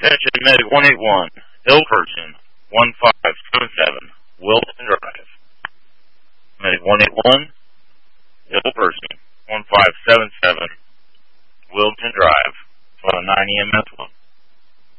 Attention, Medic 181, ill person, 1577, Wilton Drive. Medic 181, ill person, 1577, Wilton Drive, on a 9 EMS one.